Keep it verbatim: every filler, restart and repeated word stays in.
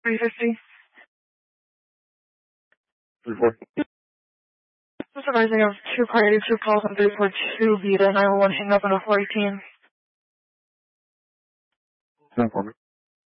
three fifty. three four. Just advising of two priority two calls on three four two Vita nine one one hang up on a four eighteen. ten for me.